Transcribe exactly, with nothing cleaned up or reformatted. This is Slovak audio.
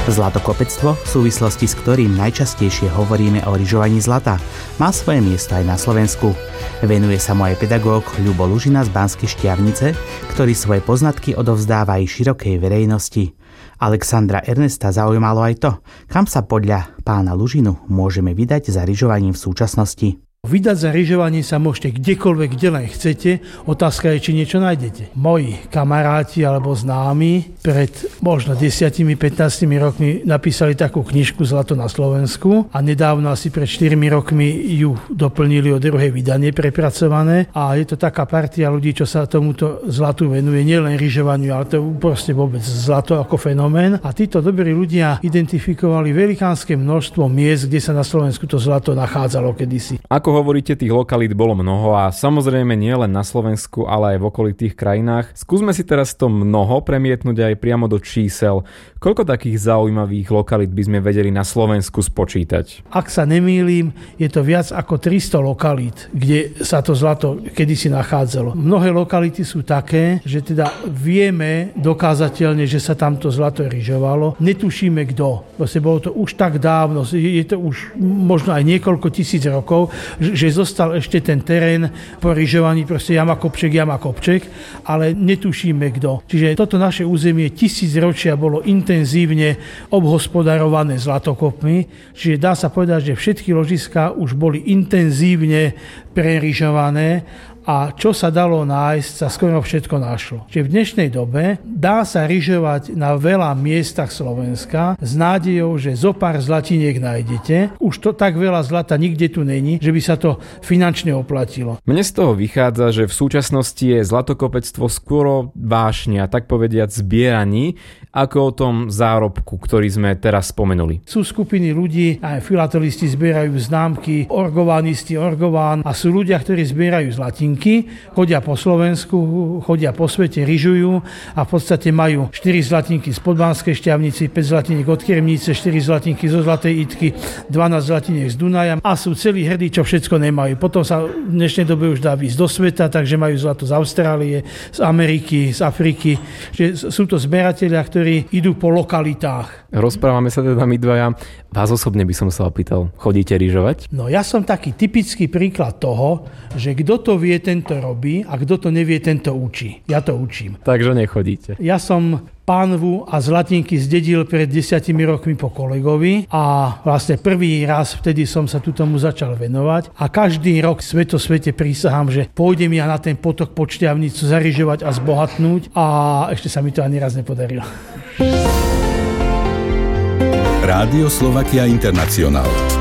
Zlatokopectvo, v súvislosti s ktorým najčastejšie hovoríme o lyžovaní zlata, má svoje miesto aj na Slovensku. Venuje sa mu aj pedagóg Ľubo Lužina z Banskej Štiavnice, ktorý svoje poznatky odovzdáva aj širokej verejnosti. Alexandra Ernesta zaujímalo aj to, kam sa podľa pána Lužinu môžeme vydať za lyžovaním v súčasnosti. Vydať za lyžovanie sa môžete kdekoľvek, kde len chcete. Otázka je, či niečo nájdete. Moji kamaráti alebo známi pred možno desať až pätnásť rokmi napísali takú knižku Zlato na Slovensku a nedávno asi pred štyrmi rokmi ju doplnili o druhé vydanie prepracované a je to taká partia ľudí, čo sa tomuto zlatu venuje, nielen lyžovaniu, ale to proste vôbec zlato ako fenomén. A títo dobrí ľudia identifikovali velikánske množstvo miest, kde sa na Slovensku to zlato nachádzalo kedysi. Ako hovoríte, tých lokalít bolo mnoho a samozrejme nie len na Slovensku, ale aj v okolitých krajinách. Skúsme si teraz to mnoho premietnúť aj priamo do čísel. Koľko takých zaujímavých lokalít by sme vedeli na Slovensku spočítať? Ak sa nemýlim, je to viac ako tristo lokalít, kde sa to zlato kedysi nachádzalo. Mnohé lokality sú také, že teda vieme dokázateľne, že sa tamto zlato lyžovalo. Netušíme kto. Vlastne bolo to už tak dávno, je to už možno aj niekoľko tisíc rokov, že zostal ešte ten terén po lyžovaní, proste jama kopček, jama kopček, ale netušíme kto. Čiže toto naše územie tisíc ročia bolo intenzívne obhospodarované zlatokopmi, čiže dá sa povedať, že všetky ložiská už boli intenzívne prelyžované a čo sa dalo nájsť, sa skoro všetko našlo. Čiže v dnešnej dobe dá sa lyžovať na veľa miestach Slovenska s nádejou, že zo pár zlatiniek nájdete. Už to tak veľa zlata nikde tu není, že by sa to finančne oplatilo. Mne z toho vychádza, že v súčasnosti je zlatokopectvo skôr vášňa, tak povediať zbieraní, ako o tom zárobku, ktorý sme teraz spomenuli. Sú skupiny ľudí, aj filatelisti zbierajú známky, orgovanisti, orgován a sú ľudia, ktorí zbierajú zlatinky, chodia po Slovensku, chodia po svete, lyžujú a v podstate majú štyri zlatinky z Podbanskej Štiavnici, päť zlatiniek od Kremnice, štyri zlatinky zo Zlatej Idky, dvanásť zlatiniek z Dunaja a sú celí hrdí, čo všetko nemajú. Potom sa v dnešnej dobe už dá výsť do sveta, takže majú zlato z Austrálie, z Ameriky, z Afriky. Že sú to zberatelia, ktorí idú po lokalitách. Rozprávame sa teda my dvaja. Vás osobne by som sa opýtal, chodíte lyžovať? No ja som taký typický príklad toho, že kto to vie, tento robí a kto to nevie, tento učí. Ja to učím. Takže nechodíte. Ja som pánvu a zlatinky zdedil pred desiatimi rokmi po kolegovi a vlastne prvý raz vtedy som sa tu tomu začal venovať a každý rok sveto svete prísahám, že pôjdem ja na ten potok pod Štiavnicu zaryžovať a zbohatnúť a ešte sa mi to ani raz nepodarilo. Rádio Slovakia Internacionál.